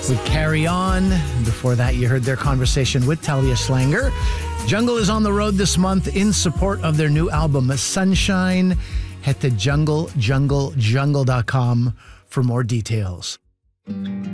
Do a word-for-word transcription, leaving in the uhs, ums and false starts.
with Carry On. Before that, you heard their conversation with Talia Schlanger. Jungle is on the road this month in support of their new album, Sunshine. Head to jungle jungle jungle dot com for more details.